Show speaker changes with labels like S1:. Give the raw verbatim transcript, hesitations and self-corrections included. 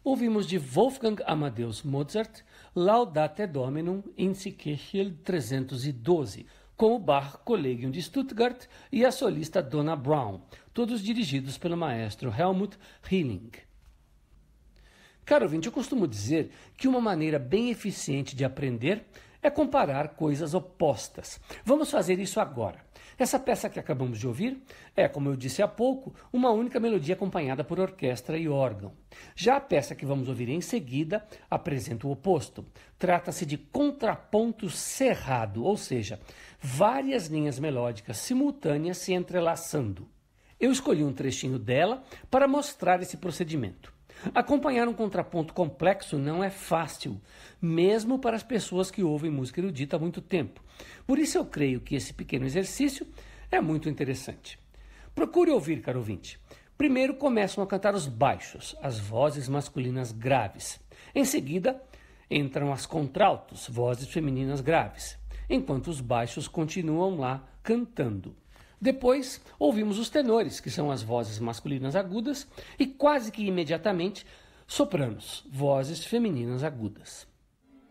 S1: ouvimos de Wolfgang Amadeus Mozart Laudate Dominum in Si Kirchel trezentos e doze, com o Bach Collegium de Stuttgart e a solista Donna Brown, todos dirigidos pelo maestro Helmut Hilling. Caro ouvinte, eu costumo dizer que uma maneira bem eficiente de aprender é comparar coisas opostas. Vamos fazer isso agora. Essa peça que acabamos de ouvir é, como eu disse há pouco, uma única melodia acompanhada por orquestra e órgão. Já a peça que vamos ouvir em seguida apresenta o oposto. Trata-se de contraponto cerrado, ou seja, várias linhas melódicas simultâneas se entrelaçando. Eu escolhi um trechinho dela para mostrar esse procedimento. Acompanhar um contraponto complexo não é fácil, mesmo para as pessoas que ouvem música erudita há muito tempo. Por isso eu creio que esse pequeno exercício é muito interessante. Procure ouvir, caro ouvinte. Primeiro começam a cantar os baixos, as vozes masculinas graves. Em seguida, entram as contraltos, vozes femininas graves, enquanto os baixos continuam lá cantando. Depois, ouvimos os tenores, que são as vozes masculinas agudas, e quase que imediatamente, sopranos, vozes femininas agudas.